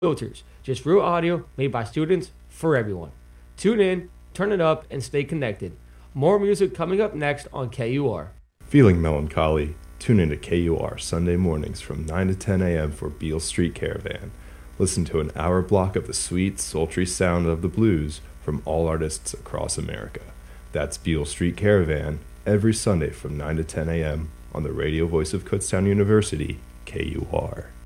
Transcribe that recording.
filters, just real audio made by students for everyone. Tune in, turn it up, and stay connected. More music coming up next on KUR. Feeling melancholy? Tune into KUR Sunday mornings from 9 to 10 a.m. for Beale Street Caravan. Listen to an hour block of the sweet, sultry sound of the blues from all artists across America. That's Beale Street Caravan every Sunday from 9 to 10 a.m. on the radio voice of Kutztown University, KUR.